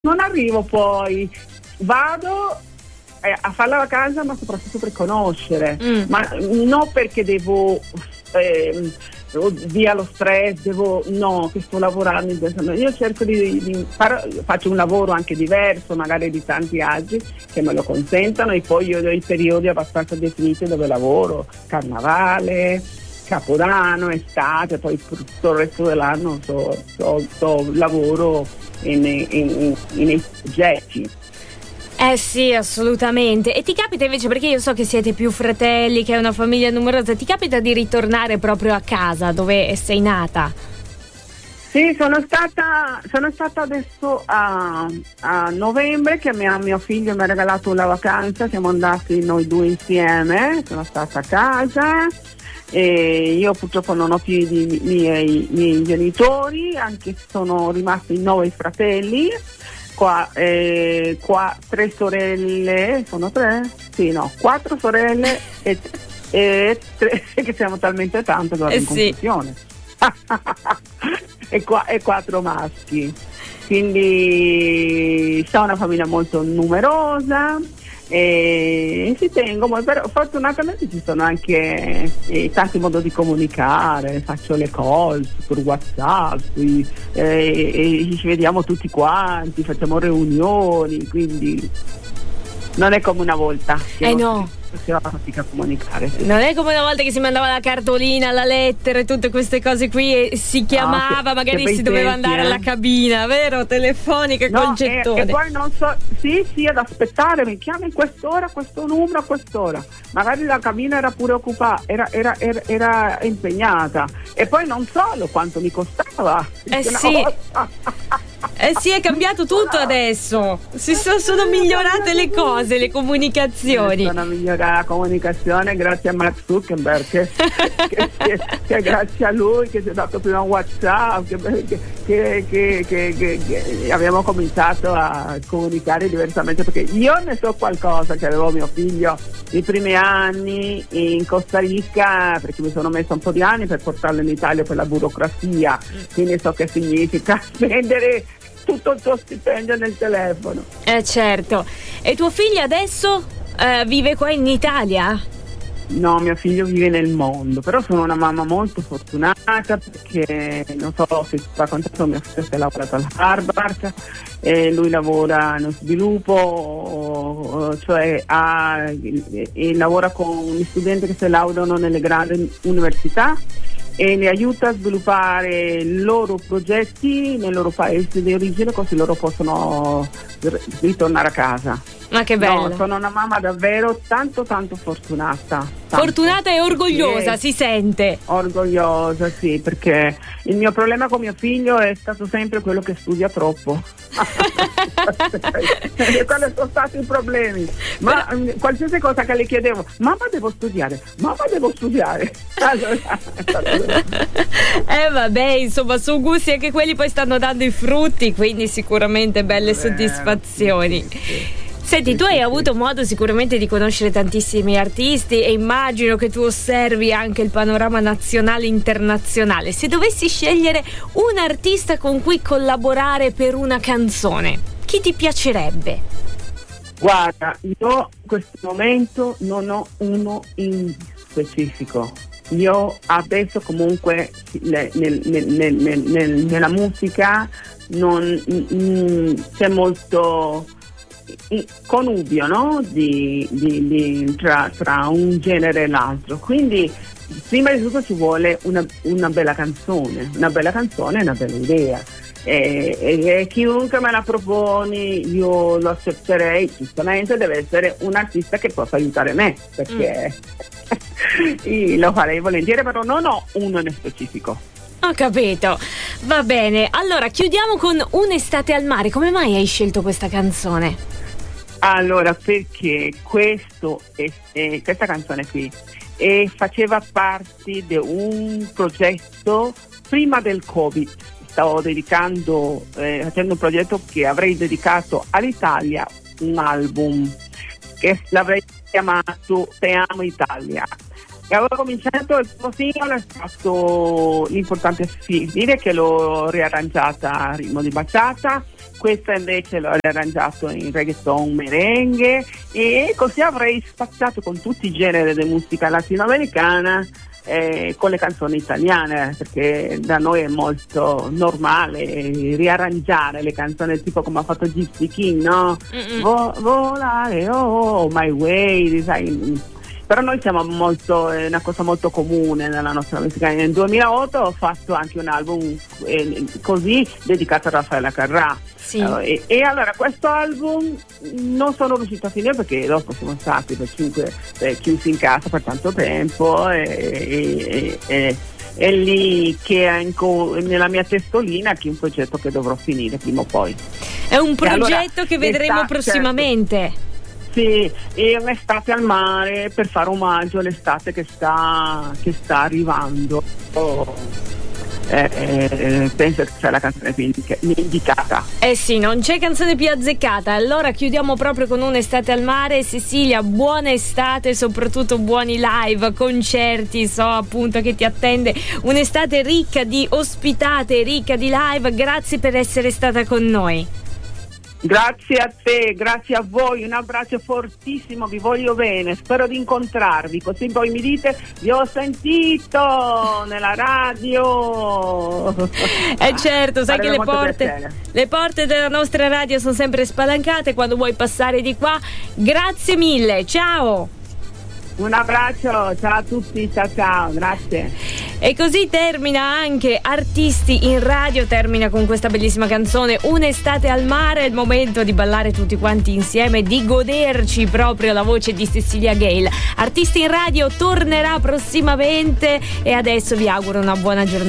non arrivo poi, vado a fare la vacanza, ma soprattutto per conoscere, ma non perché devo via lo stress, no, che sto lavorando, io cerco faccio un lavoro anche diverso magari di tanti altri che me lo consentono, e poi io ho i periodi abbastanza definiti dove lavoro, carnavale, Capodanno, estate, poi tutto il resto dell'anno lavoro nei progetti. Sì, assolutamente. E ti capita invece, perché io so che siete più fratelli, che è una famiglia numerosa, ti capita di ritornare proprio a casa dove sei nata? Sì, sono stata adesso a novembre, che mio figlio mi ha regalato una vacanza, siamo andati noi due insieme, sono stata a casa. E io purtroppo non ho più i miei genitori, anche se sono rimasti 9 fratelli. Qua 3 sorelle, sono 3? Sì, no, 4 sorelle e 3, che siamo talmente tante che vado in confusione. e 4 maschi. Quindi sono una famiglia molto numerosa e ci tengo, però fortunatamente ci sono anche tanti modi di comunicare, faccio le call per WhatsApp, e ci vediamo tutti quanti, facciamo riunioni, quindi non è come una volta. No. Si va fatica a comunicare. Non è come una volta che si mandava la cartolina, la lettera e tutte queste cose qui, e si chiamava, magari si doveva andare alla cabina, vero? Telefonica, col gettone. E poi non so, sì, ad aspettare, mi chiami in quest'ora, questo numero, a quest'ora. Magari la cabina era pure occupata, era impegnata. E poi non solo quanto mi costava. Sì, è cambiato tutto adesso. Sono migliorate le cose, le comunicazioni. Sono migliorata la comunicazione grazie a Mark Zuckerberg, che grazie a lui che ci ha dato prima WhatsApp, che abbiamo cominciato a comunicare diversamente, perché io ne so qualcosa, che avevo mio figlio i primi anni in Costa Rica, perché mi sono messa un po' di anni per portarlo in Italia per la burocrazia, quindi so che significa spendere tutto il tuo stipendio nel telefono. Certo. E tuo figlio adesso vive qua in Italia? No, mio figlio vive nel mondo, però sono una mamma molto fortunata, perché non so se ti ho raccontato, mio figlio si è laureato all'Harvard e lui lavora nello sviluppo, cioè e lavora con gli studenti che si laureano nelle grandi università e li aiuta a sviluppare i loro progetti nel loro paese di origine, così loro possono ritornare a casa. Ma che bello! No, sono una mamma davvero tanto fortunata. Fortunata e orgogliosa, si sente. Orgogliosa, sì, perché il mio problema con mio figlio è stato sempre quello che studia troppo. Quali sono stati i problemi? Ma qualsiasi cosa che le chiedevo, mamma devo studiare. Allora, vabbè, insomma, sono gusti anche quelli, poi stanno dando i frutti, quindi sicuramente belle soddisfazioni. Sì. Senti, tu hai avuto modo sicuramente di conoscere tantissimi artisti e immagino che tu osservi anche il panorama nazionale e internazionale. Se dovessi scegliere un artista con cui collaborare per una canzone, chi ti piacerebbe? Guarda, io in questo momento non ho uno in specifico. Io adesso comunque nella musica non c'è molto connubio, no? Tra un genere e l'altro, quindi prima di tutto ci vuole una bella canzone, una bella idea, e chiunque me la proponi io lo accetterei. Giustamente deve essere un artista che possa aiutare me, perché lo farei volentieri, però non ho uno in specifico. Ho capito, va bene. Allora chiudiamo con Un'estate al mare. Come mai hai scelto questa canzone? Allora, perché questa canzone qui faceva parte di un progetto prima del Covid. Stavo facendo un progetto che avrei dedicato all'Italia, un album che l'avrei chiamato Te amo Italia. E avevo cominciato il primo singolo, è stato l'importante dire che l'ho riarrangiata a ritmo di bachata, questa invece l'ho riarrangiato in reggaeton, merengue, e così avrei spaziato con tutti i generi di musica latinoamericana, con le canzoni italiane, perché da noi è molto normale riarrangiare le canzoni, tipo come ha fatto Gypsy King, no? Volare, oh my way, sai. Però noi siamo molto, è una cosa molto comune nella nostra musica. Nel 2008 ho fatto anche un album così dedicato a Raffaella Carrà. Sì. E allora questo album non sono riuscita a finire perché dopo siamo stati chiusi in casa per tanto tempo, e è lì che è nella mia testolina, che è un progetto che dovrò finire prima o poi. È un progetto allora, che vedremo prossimamente. Certo. Sì, è un'estate al mare per fare omaggio all'estate che sta arrivando. Penso che sia la canzone più indicata. Eh sì, non c'è canzone più azzeccata. Allora chiudiamo proprio con un'estate al mare. Cecilia, buona estate, soprattutto buoni live, concerti. So appunto che ti attende un'estate ricca di ospitate, ricca di live. Grazie per essere stata con noi. Grazie a te, grazie a voi, un abbraccio fortissimo, vi voglio bene, spero di incontrarvi, così poi mi dite vi ho sentito nella radio. Certo, sai che le porte della nostra radio sono sempre spalancate quando vuoi passare di qua. Grazie mille, ciao. Un abbraccio, ciao a tutti, ciao, grazie. E così termina anche Artisti in Radio, termina con questa bellissima canzone Un'estate al mare. È il momento di ballare tutti quanti insieme, di goderci proprio la voce di Cecilia Gale. Artisti in Radio tornerà prossimamente e adesso vi auguro una buona giornata.